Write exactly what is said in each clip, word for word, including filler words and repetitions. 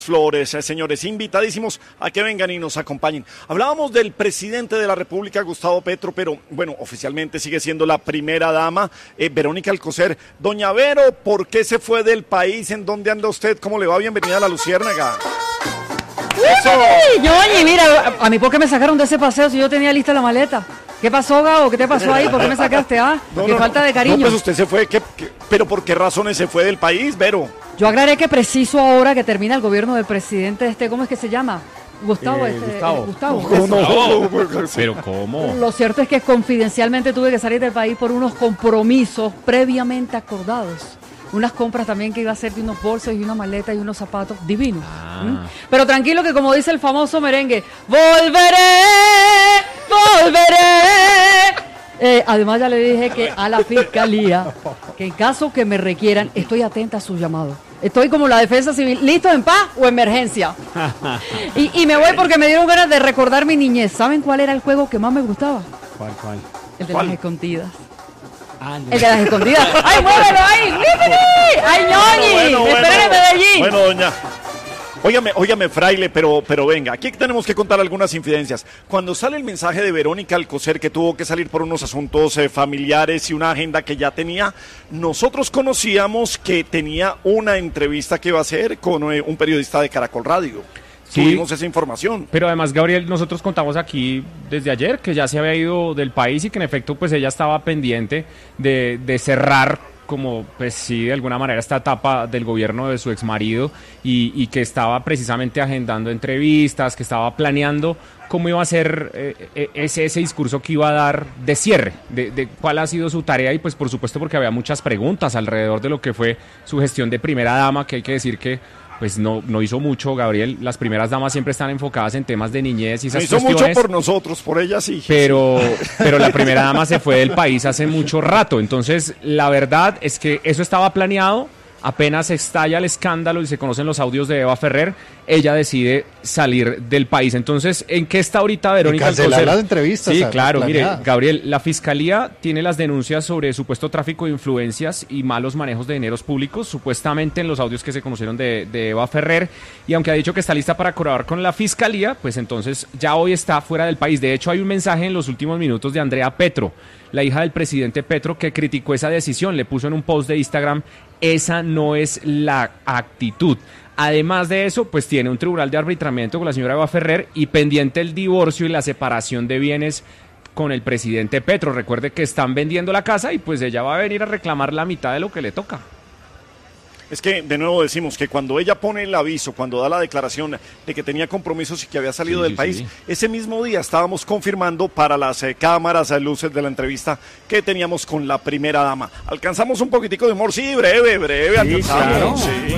Flores, eh, señores, invitadísimos a que vengan y nos acompañen. Hablábamos del presidente de la República, Gustavo Petro, pero bueno, oficialmente sigue siendo la primera dama, eh, Verónica Alcocer. Doña Vero, ¿por qué se fue del país? ¿En dónde anda usted? ¿Cómo le va? Bienvenida a La Luciérnaga. ¡Eso! Yo, oye, mira, a mí ¿por qué me sacaron de ese paseo si yo tenía lista la maleta? ¿Qué pasó, Gabo? ¿Qué te pasó ahí? ¿Por qué me sacaste? Ah, no, qué no, falta de cariño. No, pues usted se fue, ¿qué, qué, pero ¿por qué razones se fue del país, Vero? Yo aclaré que preciso ahora que termina el gobierno del presidente este, ¿cómo es que se llama? Gustavo, eh, este, Gustavo. Eh, Gustavo. No, no, no, pero ¿cómo? Lo cierto es que confidencialmente tuve que salir del país por unos compromisos previamente acordados. Unas compras también que iba a hacer de unos bolsos y una maleta y unos zapatos divinos. Ah. ¿Mm? Pero tranquilo que como dice el famoso merengue, volveré, volveré. Eh, además ya le dije que a la fiscalía, que en caso que me requieran, estoy atenta a su llamado. Estoy como la defensa civil, listo en paz o emergencia. y, y me voy porque me dieron ganas de recordar mi niñez. ¿Saben cuál era el juego que más me gustaba? ¿Cuál, cuál? El de ¿Cuál? las escondidas. Ah, no. El de las escondidas. ¡Ay, muévelo ahí! ¡Lípini! ¡Ay, ñoñi! Bueno, bueno, ¡Esperen en bueno. Medellín! Bueno, doña. Óigame, óigame, fraile, pero, pero venga, aquí tenemos que contar algunas infidencias. Cuando sale el mensaje de Verónica Alcocer, que tuvo que salir por unos asuntos eh, familiares y una agenda que ya tenía, nosotros conocíamos que tenía una entrevista que iba a hacer con eh, un periodista de Caracol Radio. Sí, tuvimos esa información. Pero además, Gabriel, nosotros contamos aquí desde ayer que ya se había ido del país y que en efecto pues ella estaba pendiente de, de cerrar como pues sí, de alguna manera esta etapa del gobierno de su exmarido y, y que estaba precisamente agendando entrevistas, que estaba planeando cómo iba a ser eh, ese, ese discurso que iba a dar de cierre, de, de cuál ha sido su tarea y pues por supuesto porque había muchas preguntas alrededor de lo que fue su gestión de primera dama, que hay que decir que pues no, no hizo mucho, Gabriel. Las primeras damas siempre están enfocadas en temas de niñez y esas hizo cuestiones. Mucho por nosotros, por ella sí. Pero, pero la primera dama se fue del país hace mucho rato. Entonces, la verdad es que eso estaba planeado. Apenas estalla el escándalo y se conocen los audios de Eva Ferrer, ella decide salir del país. Entonces, ¿en qué está ahorita Verónica Alcocer? Cancelar las entrevistas. Sí, claro, planeadas. Mire, Gabriel, la Fiscalía tiene las denuncias sobre supuesto tráfico de influencias y malos manejos de dineros públicos, supuestamente en los audios que se conocieron de, de Eva Ferrer, y aunque ha dicho que está lista para colaborar con la Fiscalía, pues entonces ya hoy está fuera del país. De hecho, hay un mensaje en los últimos minutos de Andrea Petro, la hija del presidente Petro, que criticó esa decisión, le puso en un post de Instagram: esa no es la actitud. Además de eso, pues tiene un tribunal de arbitramiento con la señora Eva Ferrer y pendiente el divorcio y la separación de bienes con el presidente Petro. Recuerde que están vendiendo la casa y pues ella va a venir a reclamar la mitad de lo que le toca. Es que, de nuevo decimos que cuando ella pone el aviso, cuando da la declaración de que tenía compromisos y que había salido sí, del sí, país, sí. ese mismo día estábamos confirmando para las eh, cámaras, eh, luces de la entrevista que teníamos con la primera dama. ¿Alcanzamos un poquitico de humor? Sí, breve, breve, Sí, alcanzamos. claro. Sí.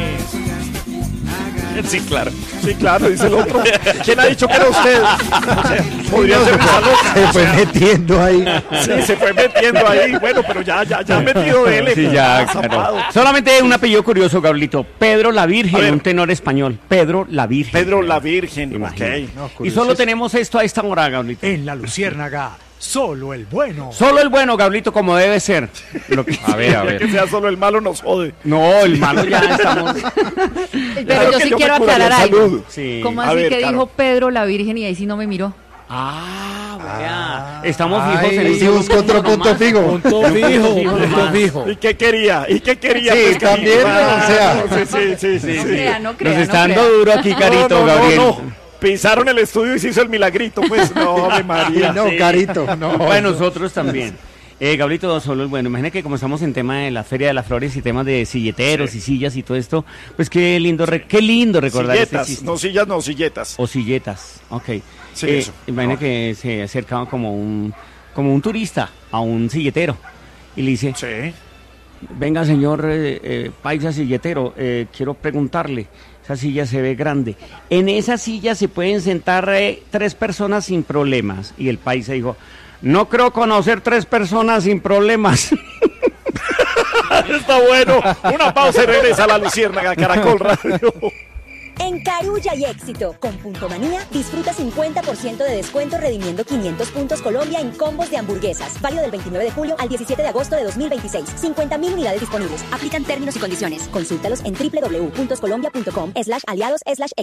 Sí, claro. Sí, claro, dice el otro. ¿Quién ha dicho que era usted? O sea, podría ser risa loca. Se fue metiendo ahí. Sí, se fue metiendo ahí. Bueno, pero ya, ya, ya ha metido él. Sí, ya, claro. Solamente un apellido curioso, Gabrielito. Pedro la Virgen, un tenor español. Pedro la Virgen. Pedro la Virgen, Imagínate. ok. No, y solo tenemos esto a esta hora, Gabrielito. En La Luciérnaga, solo el bueno. Solo el bueno, Gabrielito, como debe ser. Lo que... A ver, a ver. Que sea solo el malo nos jode. No, el malo ya estamos... Pero Claro yo que sí yo quiero me curaría aclarar algo. salud. Sí. ¿Cómo A así ver, que Caro. dijo Pedro la Virgen y ahí sí no me miró? Ah, vea. Estamos fijos Ay, en sí, ese buscó otro grupo punto nomás. fijo. Punto fijo, punto fijo. ¿Y qué quería? ¿Y qué quería? Sí, Pues, que también, ni- o sea. Sí, sí, sí, sí, No sí. crea, no crea, Nos está no dando crea. duro aquí, Carito, no, no, Gabriel. No, no. Pisaron el estudio y se hizo el milagrito, pues no, Ave María. No, Sí. Carito, no. Bueno, nosotros también. Eh, Gabrielito, solo el bueno. Imagina que como estamos en tema de la Feria de las Flores y temas de silleteros Sí. y sillas y todo esto, pues qué lindo, re- qué lindo recordar este Silletas, chiste. no sillas, no silletas. O silletas, ok. Sí, Eh, eso. Imagina No. que se acercaba como un, como un turista a un silletero y le dice, Sí. venga señor eh, eh, paisa silletero, eh, quiero preguntarle, esa silla se ve grande, en esa silla se pueden sentar eh, tres personas sin problemas. Y el paisa dijo, no creo conocer tres personas sin problemas. Está bueno. Una pausa y regresa a La Luciérnaga, Caracol Radio. En Carulla y Éxito, con Punto Manía, disfruta cincuenta por ciento de descuento redimiendo quinientos puntos Colombia en combos de hamburguesas. Válido del veintinueve de julio al diecisiete de agosto de dos mil veintiséis. cincuenta mil unidades disponibles. Aplican términos y condiciones. Consúltalos en w w w punto colombia punto com slash aliados slash